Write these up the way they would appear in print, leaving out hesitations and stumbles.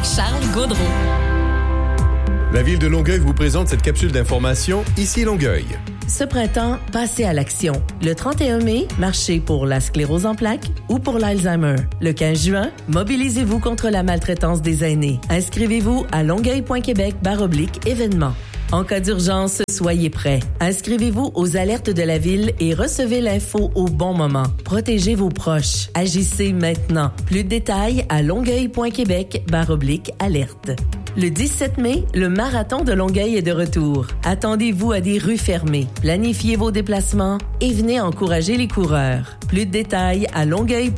Charles Gaudreau. La Ville de Longueuil vous présente cette capsule d'information Ici Longueuil. Ce printemps, passez à l'action. Le 31 mai, marchez pour la sclérose en plaques ou pour l'Alzheimer. Le 15 juin, mobilisez-vous contre la maltraitance des aînés. Inscrivez-vous à longueuil.québec/événements. En cas d'urgence, soyez prêts. Inscrivez-vous aux alertes de la ville et recevez l'info au bon moment. Protégez vos proches. Agissez maintenant. Plus de détails à longueuil.québec/alerte. Le 17 mai, le marathon de Longueuil est de retour. Attendez-vous à des rues fermées. Planifiez vos déplacements et venez encourager les coureurs. Plus de détails à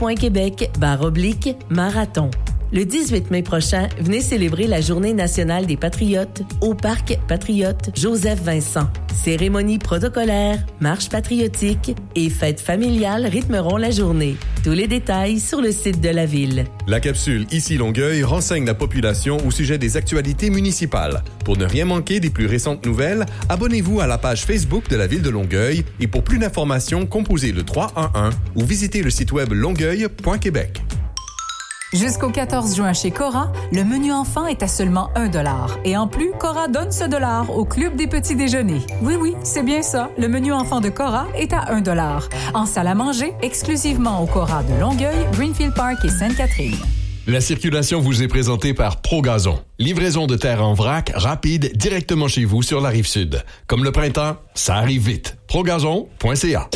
longueuil.québec/marathon. Le 18 mai prochain, venez célébrer la Journée nationale des Patriotes au Parc Patriote Joseph-Vincent. Cérémonies protocolaires, marches patriotiques et fêtes familiales rythmeront la journée. Tous les détails sur le site de la Ville. La capsule Ici Longueuil renseigne la population au sujet des actualités municipales. Pour ne rien manquer des plus récentes nouvelles, abonnez-vous à la page Facebook de la Ville de Longueuil et pour plus d'informations, composez le 311 ou visitez le site web longueuil.québec. Jusqu'au 14 juin chez Cora, le menu enfant est à seulement 1$. Et en plus, Cora donne ce dollar au Club des petits déjeuners. Oui, c'est bien ça. Le menu enfant de Cora est à 1$. En salle à manger, exclusivement au Cora de Longueuil, Greenfield Park et Sainte-Catherine. La circulation vous est présentée par ProGazon. Livraison de terre en vrac, rapide, directement chez vous sur la Rive-Sud. Comme le printemps, ça arrive vite. ProGazon.ca.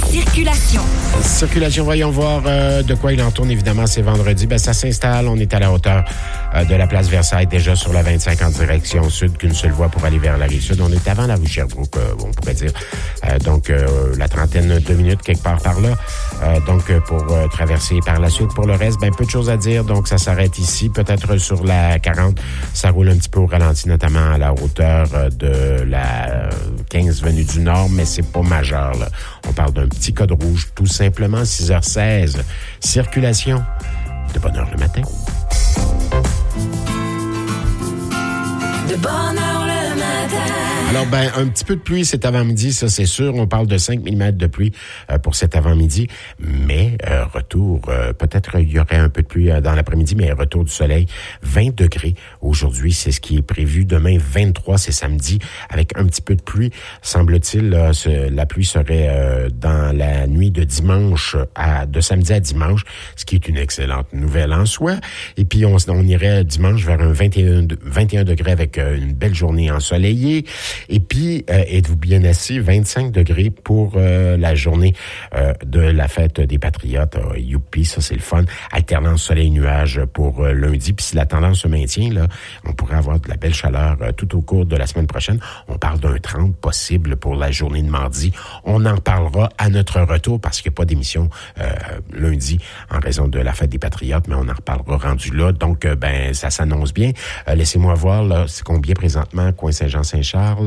Circulation, voyons voir de quoi il en tourne. Évidemment, c'est vendredi. Ça s'installe. On est à la hauteur de la place Versailles, déjà sur la 25 en direction sud, qu'une seule voie pour aller vers la Rive-Sud. On est avant la rue Sherbrooke, on pourrait dire. Donc, la trentaine de minutes, quelque part par là. Pour traverser par la suite. Pour le reste, peu de choses à dire. Donc, ça s'arrête ici. Peut-être sur la 40, ça roule un petit peu au ralenti, notamment à la hauteur de la 15 venue du Nord, mais c'est pas majeur, là. On parle d'un petit code rouge, tout simplement, 6h16. Circulation, de bonne heure le matin. De bonne heure le matin. Alors, un petit peu de pluie cet avant-midi, ça c'est sûr. On parle de 5 mm de pluie pour cet avant-midi. Mais retour, peut-être il y aurait un peu de pluie dans l'après-midi, mais retour du soleil. 20 degrés aujourd'hui, c'est ce qui est prévu. Demain, 23, c'est samedi, avec un petit peu de pluie. Semble-t-il, la pluie serait dans la nuit de dimanche de samedi à dimanche, ce qui est une excellente nouvelle en soi. Et puis, on irait dimanche vers un 21 degrés avec une belle journée ensoleillée. Et puis, êtes-vous bien assis? 25 degrés pour la journée de la fête des Patriotes. Youpi, ça c'est le fun. Alternance soleil-nuage pour lundi. Puis si la tendance se maintient, là, on pourrait avoir de la belle chaleur tout au cours de la semaine prochaine. On parle d'un 30 possible pour la journée de mardi. On en parlera à notre retour parce qu'il n'y a pas d'émission lundi en raison de la fête des Patriotes, mais on en reparlera rendu là. Donc, ça s'annonce bien. Laissez-moi voir, là, c'est combien présentement, coin Saint-Jean-Saint-Charles.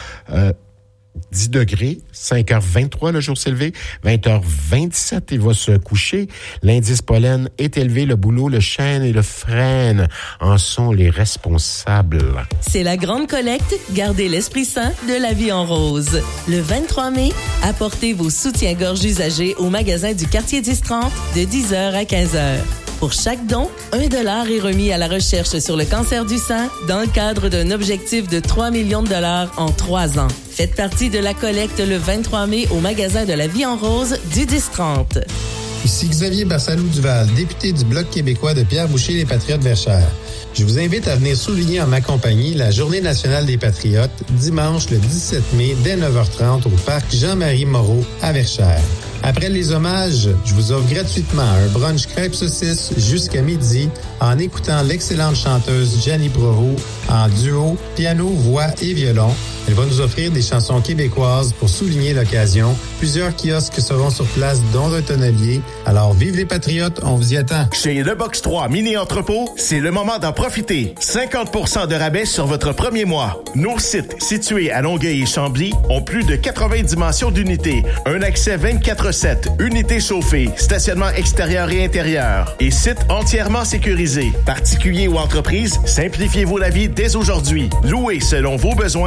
10 degrés, 5h23 le jour s'est levé, 20h27 il va se coucher. L'indice pollen est élevé, le bouleau, le chêne et le frêne en sont les responsables. C'est la grande collecte, gardez l'esprit sain de la vie en rose. Le 23 mai, apportez vos soutiens-gorge usagés au magasin du quartier 10-30 de 10h à 15h. Pour chaque don, 1$ est remis à la recherche sur le cancer du sein dans le cadre d'un objectif de 3 millions de dollars en 3 ans. Faites partie de la collecte le 23 mai au magasin de la Vie en Rose du 10-30. Ici Xavier Barsalou-Duval, député du Bloc québécois de Pierre Boucher, les Patriotes Verchères. Je vous invite à venir souligner en ma compagnie la Journée nationale des Patriotes, dimanche le 17 mai, dès 9h30 au parc Jean-Marie Moreau à Verchères. Après les hommages, je vous offre gratuitement un brunch crêpes saucisses jusqu'à midi en écoutant l'excellente chanteuse Gianni Provost en duo, piano, voix et violon. Elle va nous offrir des chansons québécoises pour souligner l'occasion. Plusieurs kiosques seront sur place, dont un tonnelier. Alors, vive les Patriotes, on vous y attend. Chez Le Box 3 Mini Entrepôt, c'est le moment d'en profiter. 50% de rabais sur votre premier mois. Nos sites, situés à Longueuil et Chambly, ont plus de 80 dimensions d'unités. Un accès 24/7, unités chauffées, stationnement extérieur et intérieur. Et site entièrement sécurisé. Particuliers ou entreprises, simplifiez-vous la vie dès aujourd'hui. Louez selon vos besoins, sans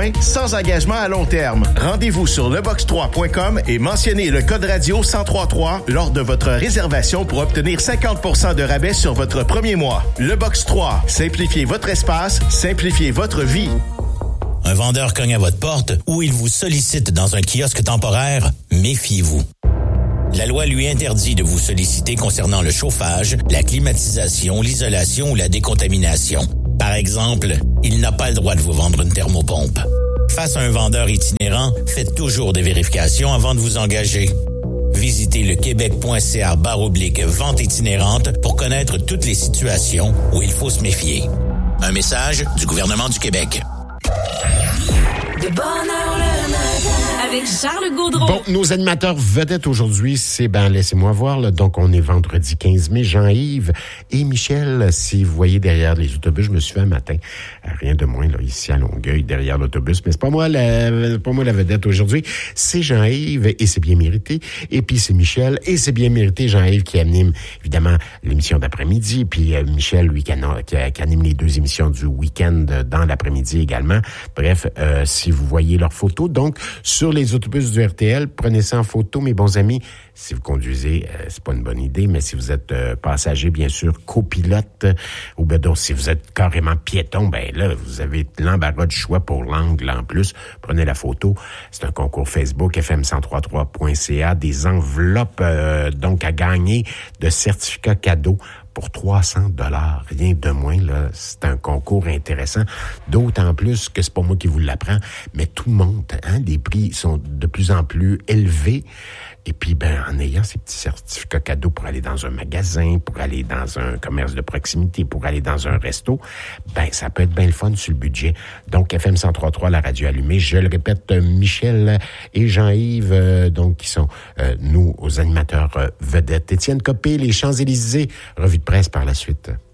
sans engagement à long terme. Rendez-vous sur lebox3.com et mentionnez le code radio 1033 lors de votre réservation pour obtenir 50% de rabais sur votre premier mois. Le Box 3, simplifiez votre espace, simplifiez votre vie. Un vendeur cogne à votre porte ou il vous sollicite dans un kiosque temporaire, méfiez-vous. La loi lui interdit de vous solliciter concernant le chauffage, la climatisation, l'isolation ou la décontamination. Par exemple, il n'a pas le droit de vous vendre une thermopompe. Face à un vendeur itinérant, faites toujours des vérifications avant de vous engager. Visitez le québec.ca/vente itinérante pour connaître toutes les situations où il faut se méfier. Un message du gouvernement du Québec. De bonne heure le matin avec Charles Gaudreau. Bon, nos animateurs vedettes aujourd'hui, c'est, laissez-moi voir, là. Donc, on est vendredi 15 mai. Jean-Yves et Michel, si vous voyez derrière les autobus, je me suis fait un matin, rien de moins, là, ici à Longueuil, derrière l'autobus, mais c'est pas moi la vedette aujourd'hui. C'est Jean-Yves et c'est bien mérité. Et puis, c'est Michel et c'est bien mérité. Jean-Yves qui anime, évidemment, l'émission d'après-midi. Puis, Michel, lui, qui anime les deux émissions du week-end dans l'après-midi également. Bref, si vous voyez leurs photos, donc, sur les autobus du RTL, prenez ça en photo, mes bons amis. Si vous conduisez, c'est pas une bonne idée, mais si vous êtes passager, bien sûr, copilote, ou donc si vous êtes carrément piéton, là, vous avez l'embarras du choix pour l'angle en plus. Prenez la photo. C'est un concours Facebook, fm1033.ca, des enveloppes donc à gagner de certificats cadeaux pour 300 $, rien de moins, là. C'est un concours intéressant. D'autant plus que c'est pas moi qui vous l'apprends, mais tout le monde, les prix sont de plus en plus élevés. Et puis, en ayant ces petits certificats cadeaux pour aller dans un magasin, pour aller dans un commerce de proximité, pour aller dans un resto, ça peut être bien le fun sur le budget. Donc, FM 103.3, la radio allumée. Je le répète, Michel et Jean-Yves, donc, qui sont, nous, aux animateurs vedettes. Étienne Copé, les Champs-Élysées, revue de presse par la suite.